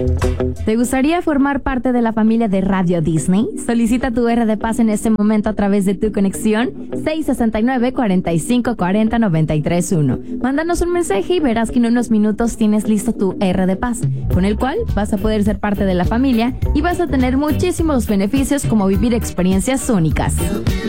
¿Te gustaría formar parte de la familia de Radio Disney? Solicita tu R de Paz en este momento a través de tu conexión 669-4540-931. Mándanos un mensaje y verás que en unos minutos tienes listo tu R de Paz, con el cual vas a poder ser parte de la familia y vas a tener muchísimos beneficios como vivir experiencias únicas.